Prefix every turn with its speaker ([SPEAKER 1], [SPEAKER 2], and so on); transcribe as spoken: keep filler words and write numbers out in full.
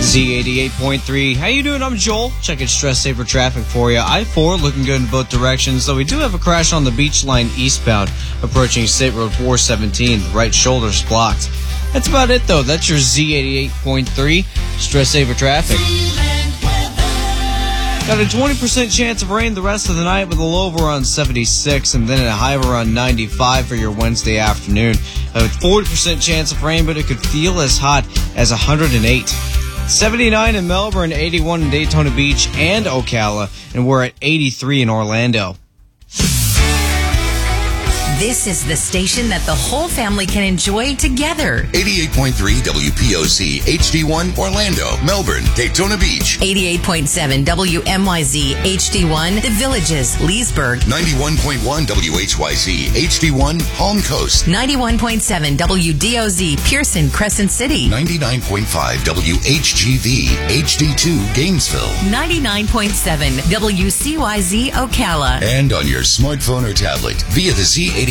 [SPEAKER 1] Z eighty-eight point three. How you doing? I'm Joel. Checking stress saver traffic for you. I four looking good in both directions, though we do have a crash on the beach line eastbound approaching State Road four seventeen. The right shoulder's blocked. That's about it, though. That's your Z eighty-eight point three stress saver traffic. Got a twenty percent chance of rain the rest of the night with a low of around seventy-six and then a high of around ninety-five for your Wednesday afternoon. A forty percent chance of rain, but it could feel as hot as one hundred eight. seventy-nine in Melbourne, eighty-one in Daytona Beach and Ocala, and we're at eighty-three in Orlando.
[SPEAKER 2] This is the station that the whole family can enjoy together.
[SPEAKER 3] eighty-eight point three W P O C, H D one, Orlando, Melbourne, Daytona Beach.
[SPEAKER 2] eighty-eight point seven W M Y Z, H D one, The Villages, Leesburg.
[SPEAKER 3] ninety-one point one W H Y Z, H D one, Palm Coast.
[SPEAKER 2] ninety-one point seven W D O Z, Pearson, Crescent City.
[SPEAKER 3] ninety-nine point five W H G V, H D two, Gainesville.
[SPEAKER 2] ninety-nine point seven W C Y Z, Ocala.
[SPEAKER 3] And on your smartphone or tablet via the Z eighty-eight